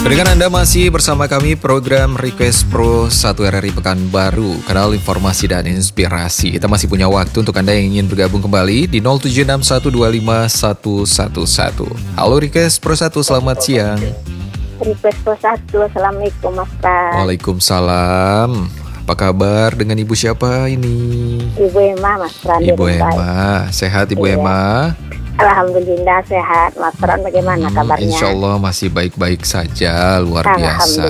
Pendengar Anda masih bersama kami program Request Pro 1 RRI Pekanbaru, kanal informasi dan inspirasi. Kita masih punya waktu untuk Anda yang ingin bergabung kembali di 076125111. Halo Request Pro 1, selamat siang. Request Pro 1, Assalamualaikum Mas Pran. Waalaikumsalam. Apa kabar dengan Ibu siapa ini? Ibu Emma Mas Pran. Ibu Emma, sehat Ibu Emma? Alhamdulillah sehat. Mas Pran bagaimana kabarnya? Insya Allah masih baik-baik saja, luar biasa.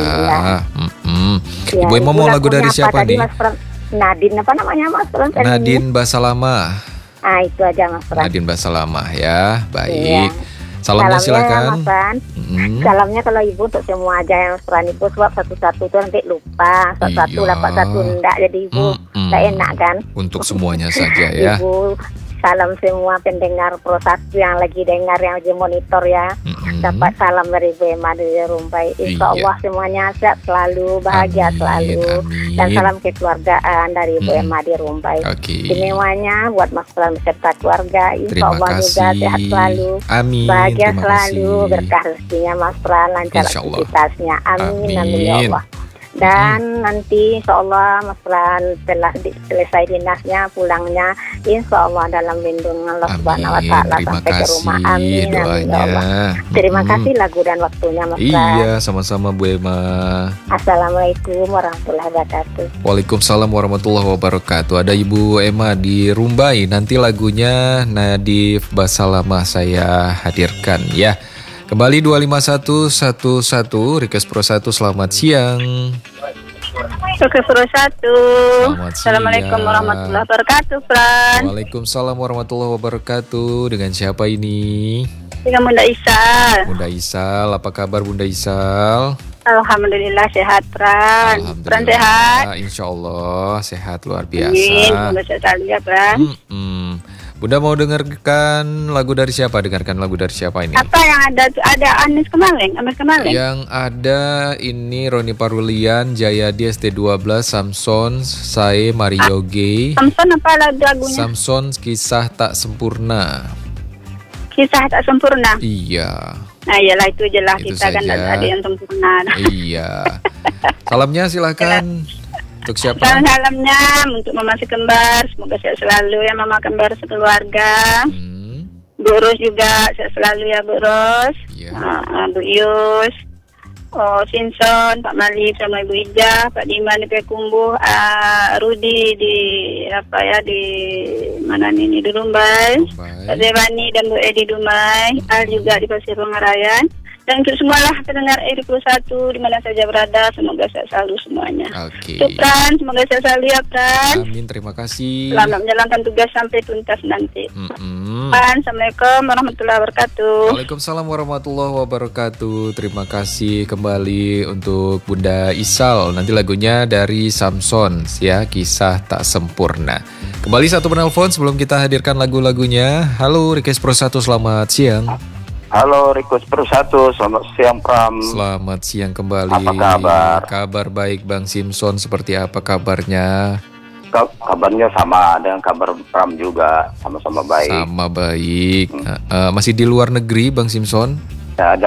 Ya, Ibu Emma mau lagu dari siapa nih? Mas Pran? Nadine apa namanya Mas Pran? Nadine Basalamah. Itu aja Mas Pran. Nadine Basalamah ya, baik. Iya. Salamnya silakan. Mas Pran. Salamnya kalau Ibu untuk semua aja yang Mas Pran Ibu, sebab satu-satu itu nanti lupa, satu dapat satu enggak, jadi Ibu enggak enak kan? Untuk semuanya saja ya. Ibu salam semua pendengar Pro 1 yang lagi dengar, yang lagi monitor ya. Dapat salam dari Ibu Emma dari Rumbai. Insya Allah semuanya sehat selalu, bahagia selalu. Dan salam kekeluargaan dari Ibu Emma di Rumbai. Istimewanya buat Mas Pran beserta keluarga. Insya Allah juga sehat selalu. Amin. Bahagia selalu, berkah rezekinya Mas Pran, lancar aktivitasnya. Amin, amin ya Allah. Dan nanti insya Allah Mas Pran setelah selesai dinasnya, pulangnya insya Allah dalam lindungan Allah Subhanahu Wa Taala sampai ke rumah. Amin, amin ya Allah. Terima kasih lagu dan waktunya Mas Pran. Iya, sama-sama Bu Emma. Assalamualaikum warahmatullahi wabarakatuh. Waalaikumsalam warahmatullahi wabarakatuh. Ada Ibu Emma di Rumbai. Nanti lagunya Nadif Basalamah saya hadirkan ya. Kembali 25111 Request Pro 1, selamat siang. Request Pro 1. Assalamualaikum warahmatullahi wabarakatuh, Pran. Waalaikumsalam warahmatullahi wabarakatuh. Dengan siapa ini? Dengan Bunda Isal. Bunda Isal, apa kabar Bunda Isal? Alhamdulillah sehat, Pran. Pran sehat? Insya Allah sehat luar biasa. Semoga sehat ya, Pran. Bunda mau dengarkan lagu dari siapa? Dengarkan lagu dari siapa ini? Apa yang ada? Ada Anis Kemaleng. Yang ada ini Roni Parulian, Jayadi ST12, Samson, Sae, Mario G. Samson apa lagunya? Samson, Kisah Tak Sempurna. Kisah Tak Sempurna? Iya. Nah iyalah itu jelas, itu kita saja. Kan ada yang sempurna. Iya. Salamnya silakan. Untuk siapa? Salamnya untuk Mama Sekembar, semoga sehat selalu ya Mama Kembar sekeluarga. Bu Ros juga sehat selalu ya Bu Ros. Bu Yus, Sinson, Pak Mali sama Ibu Ida, Pak Diman di Pekumbuh, Rudi di mana nih di Rumbai, Pak Zewani dan Bu Edi Dumai, Al juga di Pasir Pengarayan. Dan untuk semualah pendengar RRI Pro 1 di mana saja berada, semoga sehat selalu semuanya. Pran, semoga sehat selalu ya Pran. Amin, terima kasih. Selamat menjalankan tugas sampai tuntas nanti. Pran, Assalamualaikum warahmatullahi wabarakatuh. Waalaikumsalam warahmatullahi wabarakatuh. Terima kasih kembali untuk Bunda Isal. Nanti lagunya dari Samson ya, Kisah Tak Sempurna. Kembali satu penelpon sebelum kita hadirkan lagu-lagunya. Halo Request Pro 1, selamat siang. Halo Request Pro 1, selamat siang Pram. Selamat siang kembali. Apa kabar? Kabar baik Bang Simpson, seperti apa kabarnya? Kabarnya sama dengan kabar Pram juga, sama-sama baik. Sama baik. Masih di luar negeri Bang Simpson? Ya, ada